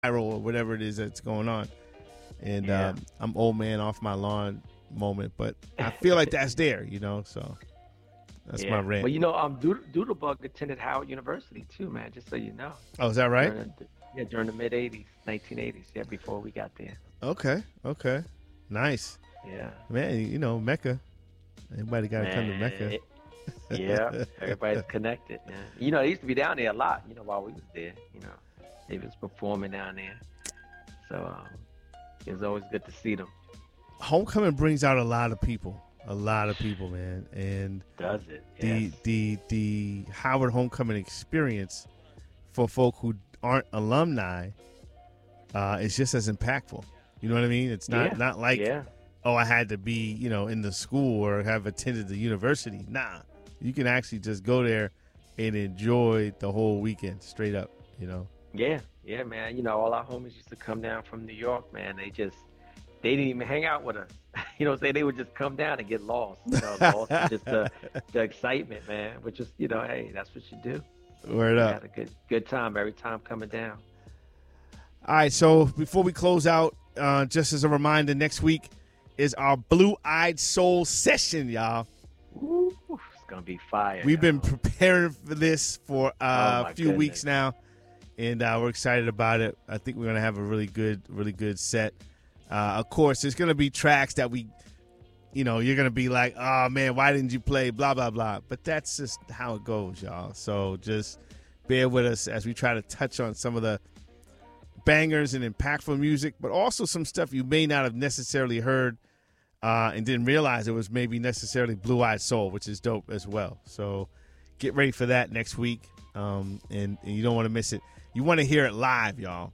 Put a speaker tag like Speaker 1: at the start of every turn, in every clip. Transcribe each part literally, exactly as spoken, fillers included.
Speaker 1: viral or whatever it is that's going on. And
Speaker 2: Yeah.
Speaker 1: um, I'm old man off my lawn moment, but I feel like that's there, you know. So that's
Speaker 2: yeah.
Speaker 1: my rant.
Speaker 2: Well, you know, um, Doodle, Doodlebug attended Howard University too, man. Just so you know.
Speaker 1: Oh, is that right?
Speaker 2: During the, yeah, during the mid eighties, nineteen eighties. Yeah, before we got there.
Speaker 1: Okay, okay, nice,
Speaker 2: Yeah.
Speaker 1: man. You know, Mecca. Everybody got to come to
Speaker 2: Man,
Speaker 1: Mecca.
Speaker 2: it- yeah, everybody's connected. Yeah. You know, they used to be down there a lot. You know, while we was there. You know, they was performing down there. So um, it was always good to see them.
Speaker 1: Homecoming brings out a lot of people, a lot of people, man, and
Speaker 2: Does it?
Speaker 1: the
Speaker 2: Yes.
Speaker 1: the the Howard homecoming experience for folk who aren't alumni uh, is just as impactful. You know what I mean? It's not
Speaker 2: Yeah.
Speaker 1: not like
Speaker 2: Yeah.
Speaker 1: oh, I had to be, you know, in the school or have attended the university. Nah, you can actually just go there and enjoy the whole weekend straight up, you know.
Speaker 2: Yeah, yeah, man. You know, all our homies used to come down from New York, man. They just, they didn't even hang out with us. You know what I'm saying? They would just come down and get lost. You know, lost in just the, the excitement, man. Which is, you know, hey, that's what you do.
Speaker 1: Word
Speaker 2: We
Speaker 1: up.
Speaker 2: had a good, good time every time coming down.
Speaker 1: All right, so before we close out, uh, just as a reminder, next week is our Blue Eyed Soul session, y'all.
Speaker 2: Ooh, it's gonna be fire.
Speaker 1: We've been
Speaker 2: y'all.
Speaker 1: preparing for this for uh,
Speaker 2: Oh, my
Speaker 1: a few
Speaker 2: goodness.
Speaker 1: weeks now, and uh, we're excited about it. I think we're going to have a really good, really good set. Uh, of course, there's going to be tracks that we, you know, you're going to be like, oh, man, why didn't you play, blah, blah, blah. But that's just how it goes, y'all. So just bear with us as we try to touch on some of the bangers and impactful music, but also some stuff you may not have necessarily heard uh, and didn't realize it was maybe necessarily Blue-Eyed Soul, which is dope as well. So get ready for that next week, um, and, and you don't want to miss it. You want to hear it live, y'all.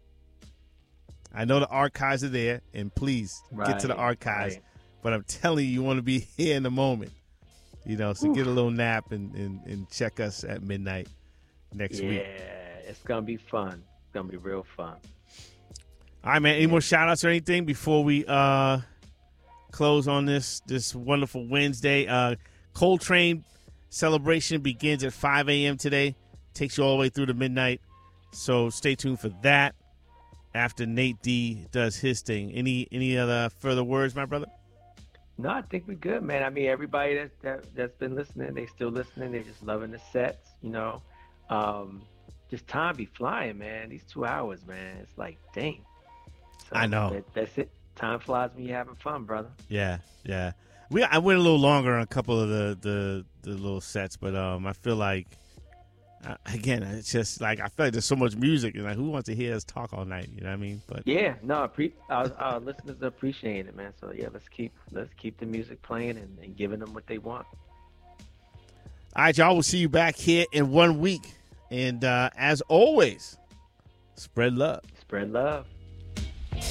Speaker 1: I know the archives are there, and please get to the
Speaker 2: Right,
Speaker 1: archives,
Speaker 2: right.
Speaker 1: but I'm telling you, you want to be here in the moment. You know, so get a little nap and, and, and check us at midnight next
Speaker 2: Yeah,
Speaker 1: week.
Speaker 2: it's gonna be fun. It's gonna be real fun.
Speaker 1: All right, man. Any more shout outs or anything before we uh, close on this this wonderful Wednesday? Uh, Coltrane celebration begins at five a.m. today. Takes you all the way through to midnight. So stay tuned for that after Nate D does his thing. Any any other further words, my brother?
Speaker 2: No, I think we're good, man. I mean, everybody that's that, that's been listening, they still listening. They're just loving the sets, you know. Um, just time be flying, man. These two hours, man. It's like, dang. So
Speaker 1: I know.
Speaker 2: That, that's it. Time flies when you're having fun, brother.
Speaker 1: Yeah, yeah. We I went a little longer on a couple of the the, the little sets, but um, I feel like uh, again, it's just like I feel like there's so much music, and like who wants to hear us talk all night? You know what I mean? But
Speaker 2: Yeah, no, pre- our, our listeners appreciate it, man. So yeah, let's keep let's keep the music playing and, and giving them what they want.
Speaker 1: all right, y'all. We'll see you back here in one week, and uh, as always, spread love.
Speaker 2: Spread love.